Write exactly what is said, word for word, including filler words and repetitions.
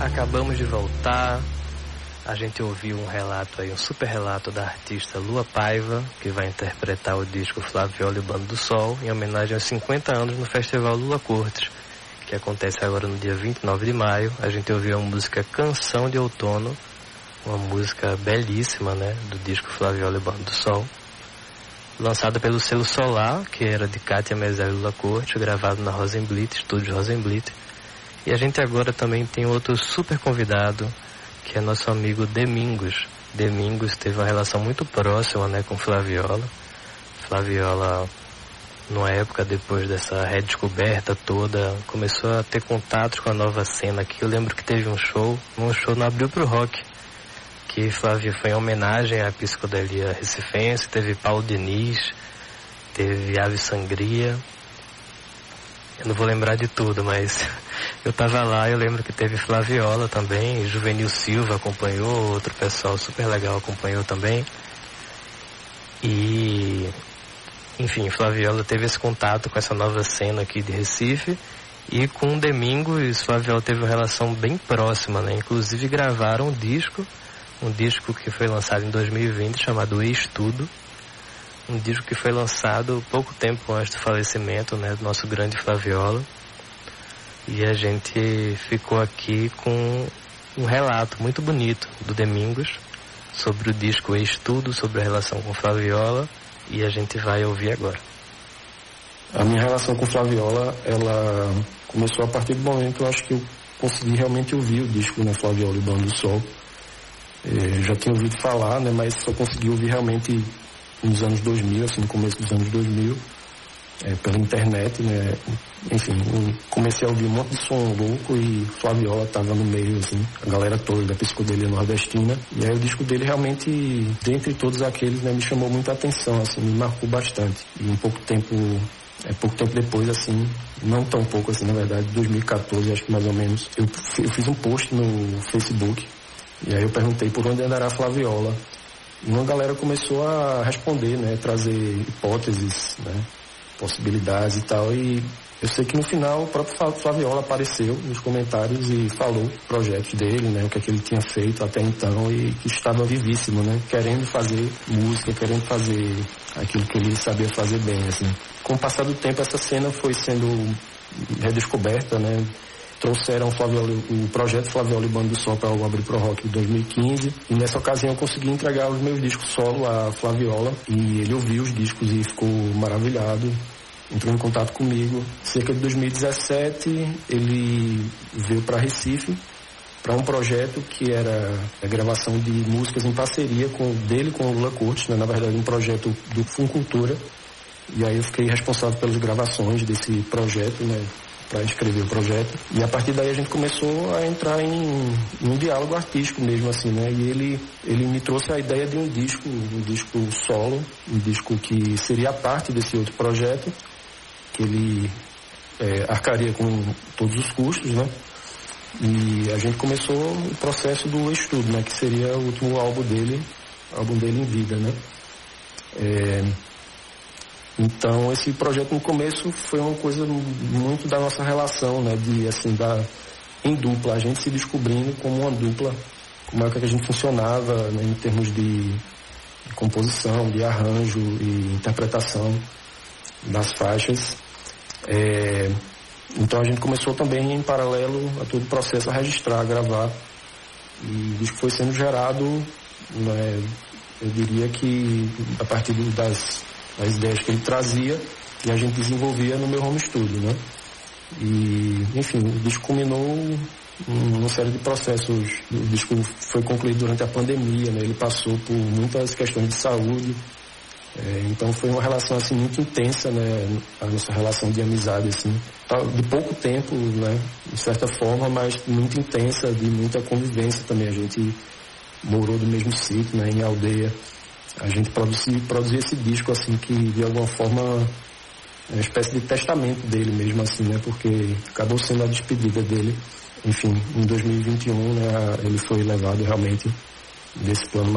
Acabamos de voltar. A gente ouviu um relato aí, um super relato da artista Lua Paiva, que vai interpretar o disco Flaviola e o Bando do Sol, em homenagem aos cinquenta anos no Festival Lula Cortes, que acontece agora no dia vinte e nove de maio. A gente ouviu a música Canção de Outono, uma música belíssima, né, do disco Flaviola e o Bando do Sol, lançada pelo selo Solar, que era de Kátia Mezel e Lula Cortes, gravado na Rosenblit, estúdio Rosenblit. E a gente agora também tem outro super convidado, que é nosso amigo Domingos. Domingos teve uma relação muito próxima, né, com Flaviola. Flaviola, numa época depois dessa redescoberta toda, começou a ter contatos com a nova cena aqui. Eu lembro que teve um show, um show no Abril pro Rock, que Flávia foi em homenagem à psicodelia recifense. Teve Paulo Diniz, teve Ave Sangria. Eu não vou lembrar de tudo, mas eu tava lá, eu lembro que teve Flaviola também, Juvenil Silva acompanhou, outro pessoal super legal acompanhou também. E, enfim, Flaviola teve esse contato com essa nova cena aqui de Recife. E com o Domingos, Flaviola teve uma relação bem próxima, né? Inclusive gravaram um disco, um disco que foi lançado em dois mil e vinte, chamado Estudo. Um disco que foi lançado pouco tempo antes do falecimento, né, do nosso grande Flaviola. E a gente ficou aqui com um relato muito bonito do Domingos sobre o disco Estudo, sobre a relação com Flaviola, e a gente vai ouvir agora. A minha relação com Flaviola, ela começou a partir do momento, eu acho que eu consegui realmente ouvir o disco, né, Flaviola e o Bando do Sol. Eu já tinha ouvido falar, né, mas só consegui ouvir realmente nos anos dois mil, assim, no começo dos anos dois mil, é, pela internet, né, enfim, comecei a ouvir um monte de som louco e Flaviola estava no meio, assim, a galera toda da psicodelia nordestina, e aí o disco dele realmente, dentre todos aqueles, né, me chamou muita atenção, assim, me marcou bastante, e um pouco tempo, é, pouco tempo depois, assim, não tão pouco, assim, na verdade, dois mil e quatorze, acho que mais ou menos, eu, eu fiz um post no Facebook, e aí eu perguntei por onde andará a Flaviola. E uma galera começou a responder, né, trazer hipóteses, né, possibilidades e tal, e eu sei que no final o próprio Flaviola apareceu nos comentários e falou os projetos dele, né, o que é que ele tinha feito até então e que estava vivíssimo, né, querendo fazer música, querendo fazer aquilo que ele sabia fazer bem, assim. Com o passar do tempo essa cena foi sendo redescoberta, né, trouxeram Flaviola, o projeto Flaviola e Bando do Sol para o Abril pro Rock de dois mil e quinze, e nessa ocasião eu consegui entregar os meus discos solo a Flaviola, e ele ouviu os discos e ficou maravilhado, entrou em contato comigo. Cerca de dois mil e dezessete ele veio para Recife para um projeto que era a gravação de músicas em parceria com dele com o Lula Cortes, né? Na verdade um projeto do Funcultura, e aí eu fiquei responsável pelas gravações desse projeto, né, para escrever o projeto, e a partir daí a gente começou a entrar em, em um diálogo artístico mesmo, assim, né, e ele, ele me trouxe a ideia de um disco, um disco solo, um disco que seria parte desse outro projeto, que ele é, arcaria com todos os custos, né, e a gente começou o processo do Estudo, né, que seria o último álbum dele, álbum dele em vida, né. É, Então, esse projeto no começo foi uma coisa muito da nossa relação, né, de, assim, da, em dupla, a gente se descobrindo como uma dupla, como é que a gente funcionava, né, em termos de, de composição, de arranjo e interpretação das faixas. É, então a gente começou também em paralelo a todo o processo a registrar, a gravar, e o disco foi sendo gerado, né, eu diria que a partir das as ideias que ele trazia e a gente desenvolvia no meu home studio, né? E, enfim, o disco culminou numa série de processos. O disco foi concluído durante a pandemia, né? Ele passou por muitas questões de saúde, é, então foi uma relação, assim, muito intensa, né? A nossa relação de amizade, assim, de pouco tempo, né? De certa forma, mas muito intensa, de muita convivência também. A gente morou do mesmo sítio, né? Em aldeia. A gente produziu, produziu esse disco, assim, que de alguma forma é uma espécie de testamento dele mesmo, assim, né? Porque acabou sendo a despedida dele. Enfim, em dois mil e vinte e um, né, ele foi levado realmente desse plano